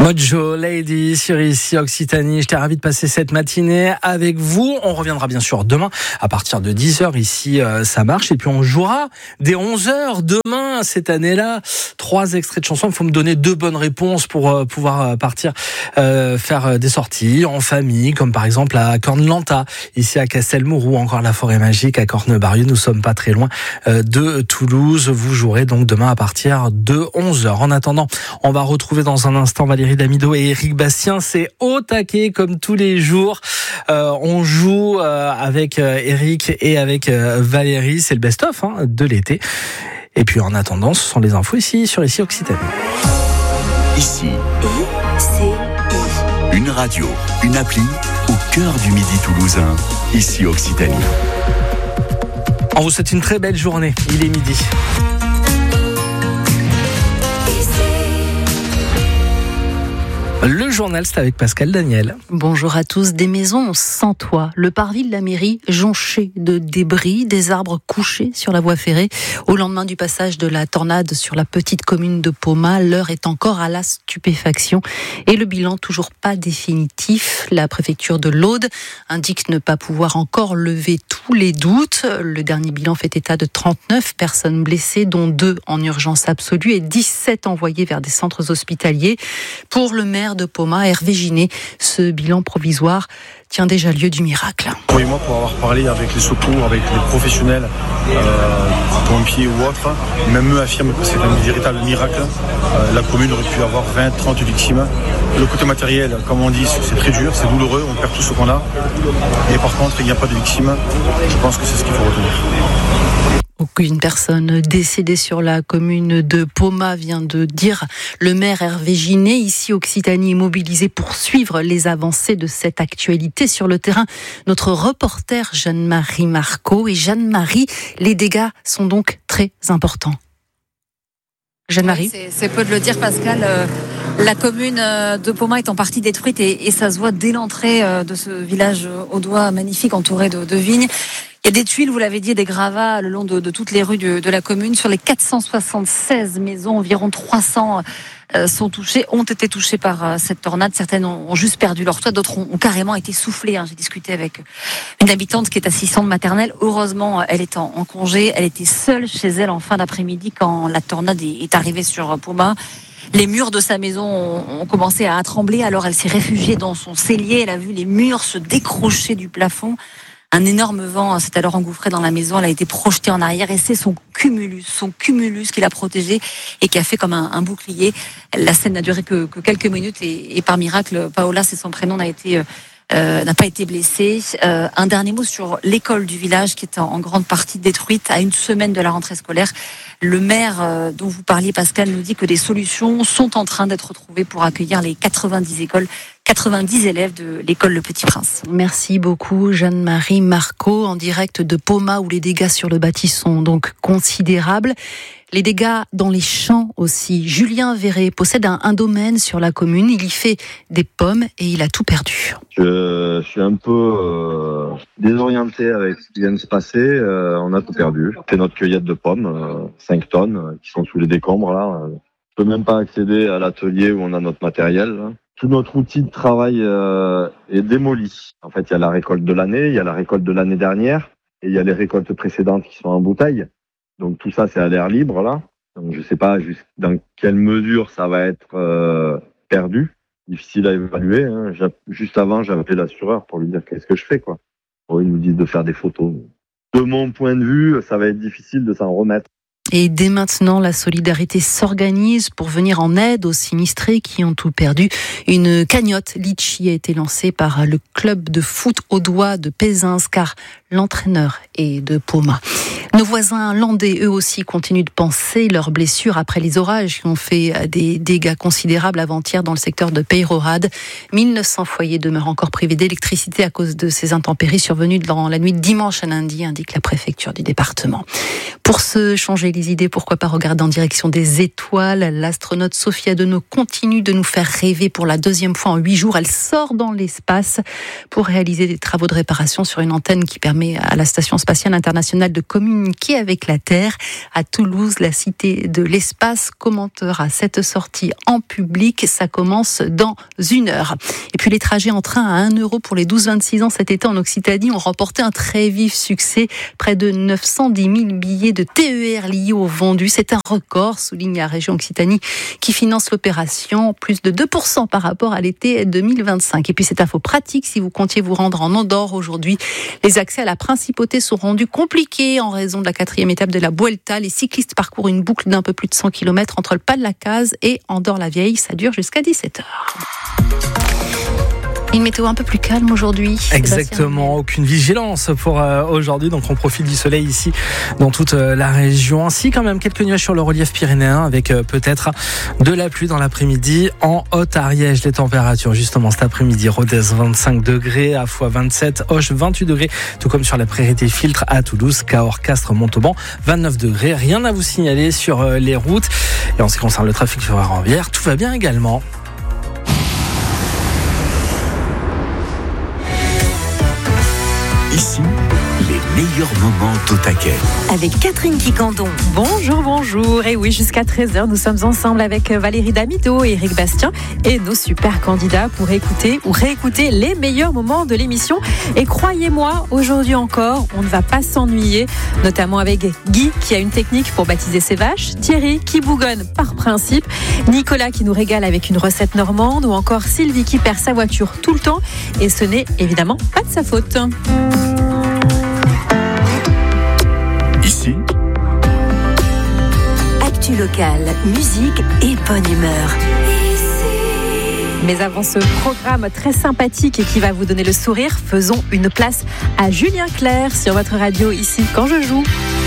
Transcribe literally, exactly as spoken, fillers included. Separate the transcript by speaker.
Speaker 1: Mojo Lady sur ici Occitanie. J'étais ravi de passer cette matinée avec vous. On reviendra bien sûr demain à partir de dix heures ici, euh, ça marche. Et puis on jouera dès onze heures demain, cette année-là. Trois extraits de chansons. Il faut me donner deux bonnes réponses pour euh, pouvoir partir euh, faire des sorties en famille, comme par exemple à Cornlanta, ici à Castelmourou, encore la Forêt Magique à Cornebarieux. Nous sommes pas très loin euh, de Toulouse. Vous jouerez donc demain à partir de onze heures. En attendant, on va retrouver dans un instant Valérie Damido et Éric Bastien. C'est au taquet comme tous les jours. Euh, on joue euh, avec euh, Éric et avec euh, Valérie. C'est le best-of hein, de l'été. Et puis en attendant, ce sont les infos ici sur ici Occitanie.
Speaker 2: Ici, I, une radio, une appli au cœur du midi toulousain. Ici Occitanie.
Speaker 1: On vous souhaite une très belle journée. Il est midi. Le journal, c'est avec Pascal Daniel.
Speaker 3: Bonjour à tous. Des maisons sans toit. Le parvis de la mairie jonché de débris, des arbres couchés sur la voie ferrée. Au lendemain du passage de la tornade sur la petite commune de Poma, l'heure est encore à la stupéfaction et le bilan toujours pas définitif. La préfecture de l'Aude indique ne pas pouvoir encore lever tous les doutes. Le dernier bilan fait état de trente-neuf personnes blessées, dont deux en urgence absolue et dix-sept envoyées vers des centres hospitaliers. Pour le maire de Poma, Hervé Ginet, ce bilan provisoire tient déjà lieu du miracle.
Speaker 4: Croyez-moi, pour avoir parlé avec les secours, avec les professionnels, euh, pompiers ou autres, même eux affirment que c'est un véritable miracle. Euh, la commune aurait pu avoir vingt, trente victimes. Le côté matériel, comme on dit, c'est très dur, c'est douloureux, on perd tout ce qu'on a. Et par contre, il n'y a pas de victimes. Je pense que c'est ce qu'il faut retenir.
Speaker 3: Aucune personne décédée sur la commune de Poma, vient de dire le maire Hervé Ginet. Ici, Occitanie est mobilisée pour suivre les avancées de cette actualité sur le terrain. Notre reporter Jeanne-Marie Marco. Et Jeanne-Marie, les dégâts sont donc très importants. Jeanne-Marie.
Speaker 5: C'est, c'est peu de le dire, Pascal. Euh, la commune de Poma est en partie détruite et, et ça se voit dès l'entrée euh, de ce village audois magnifique entouré de, de vignes. Il y a des tuiles, vous l'avez dit, des gravats le long de, de toutes les rues de, de la commune. Sur les quatre cent soixante-seize maisons, environ trois cents euh, sont touchées, ont été touchées par euh, cette tornade. Certaines ont, ont juste perdu leur toit, d'autres ont, ont carrément été soufflées. Hein. J'ai discuté avec une habitante qui est assistante maternelle. Heureusement, elle est en, en congé. Elle était seule chez elle en fin d'après-midi quand la tornade est, est arrivée sur Poma. Les murs de sa maison ont, ont commencé à trembler. Alors elle s'est réfugiée dans son cellier. Elle a vu les murs se décrocher du plafond. Un énorme vent s'est alors engouffré dans la maison, elle a été projetée en arrière et c'est son cumulus, son cumulus qui l'a protégée et qui a fait comme un, un bouclier. La scène n'a duré que, que quelques minutes et, et par miracle, Paola, c'est son prénom, n'a été euh, n'a pas été blessée. Euh, un dernier mot sur l'école du village qui est en, en grande partie détruite à une semaine de la rentrée scolaire. Le maire euh, dont vous parliez, Pascal, nous dit que des solutions sont en train d'être trouvées pour accueillir les quatre-vingt-dix écoles, quatre-vingt-dix élèves de l'école Le Petit Prince.
Speaker 3: Merci beaucoup Jeanne-Marie Marco, en direct de Poma où les dégâts sur le bâti sont donc considérables. Les dégâts dans les champs aussi. Julien Verret possède un, un domaine sur la commune, il y fait des pommes et il a tout perdu.
Speaker 6: Je suis un peu euh, désorienté avec ce qui vient de se passer, euh, on a tout perdu. C'est notre cueillette de pommes, euh, cinq tonnes, euh, qui sont sous les décombres là. Je peux même pas accéder à l'atelier où on a notre matériel. Là. Tout notre outil de travail euh, est démoli. En fait, il y a la récolte de l'année, il y a la récolte de l'année dernière et il y a les récoltes précédentes qui sont en bouteille. Donc tout ça, c'est à l'air libre là. Donc je sais pas dans quelle mesure ça va être euh, perdu. Difficile à évaluer. Hein. Juste avant, j'ai appelé l'assureur pour lui dire qu'est-ce que je fais quoi. Bon, ils nous disent de faire des photos. De mon point de vue, ça va être difficile de s'en remettre.
Speaker 3: Et dès maintenant, la solidarité s'organise pour venir en aide aux sinistrés qui ont tout perdu. Une cagnotte Litchi a été lancée par le club de foot audois de Pézins, car l'entraîneur est de Poma. Nos voisins landais, eux aussi, continuent de penser leurs blessures après les orages qui ont fait des dégâts considérables avant-hier dans le secteur de Peyrehorade. mille neuf cents foyers demeurent encore privés d'électricité à cause de ces intempéries survenues dans la nuit de dimanche à lundi, indique la préfecture du département. Pour se changer les des idées, pourquoi pas regarder en direction des étoiles. L'astronaute Sophie Adenau continue de nous faire rêver pour la deuxième fois en huit jours. Elle sort dans l'espace pour réaliser des travaux de réparation sur une antenne qui permet à la Station spatiale internationale de communiquer avec la Terre. À Toulouse, la cité de l'espace commentera cette sortie en public. Ça commence dans une heure. Et puis les trajets en train à un euro pour les douze vingt-six ans cet été en Occitanie ont remporté un très vif succès. Près de neuf cent dix mille billets de T E R liés au vendu. C'est un record, souligne la région Occitanie qui finance l'opération, plus de deux pour cent par rapport à l'été deux mille vingt-cinq. Et puis cette info pratique, si vous comptiez vous rendre en Andorre aujourd'hui, les accès à la principauté sont rendus compliqués en raison de la quatrième étape de la Vuelta. Les cyclistes parcourent une boucle d'un peu plus de cent kilomètres entre le Pas de la Case et Andorre-la-Vieille. Ça dure jusqu'à dix-sept heures. Une météo un peu plus calme aujourd'hui.
Speaker 1: Exactement, aucune vigilance pour euh, aujourd'hui, donc on profite du soleil ici dans toute euh, la région. Ainsi quand même quelques nuages sur le relief pyrénéen avec euh, peut-être de la pluie dans l'après-midi en Haute-Ariège. Les températures justement cet après-midi, Rodez vingt-cinq degrés, à Foix vingt-sept, Auch vingt-huit degrés, tout comme sur la prairie des Filtres à Toulouse, Cahors, Castres, Montauban vingt-neuf degrés. Rien à vous signaler sur euh, les routes. Et en ce qui concerne le trafic ferroviaire, tout va bien également.
Speaker 2: Ici, les meilleurs moments d'Otaquet.
Speaker 7: Avec Catherine Quicandon.
Speaker 8: Bonjour, bonjour. Et oui, jusqu'à treize heures, nous sommes ensemble avec Valérie Damido et Eric Bastien et nos super candidats pour écouter ou réécouter les meilleurs moments de l'émission. Et croyez-moi, aujourd'hui encore, on ne va pas s'ennuyer, notamment avec Guy qui a une technique pour baptiser ses vaches, Thierry qui bougonne par principe, Nicolas qui nous régale avec une recette normande ou encore Sylvie qui perd sa voiture tout le temps. Et ce n'est évidemment pas de sa faute.
Speaker 2: Ici,
Speaker 7: Actu locale, musique et bonne humeur.
Speaker 8: Mais avant ce programme très sympathique et qui va vous donner le sourire, faisons une place à Julien Clerc sur votre radio ici quand je joue.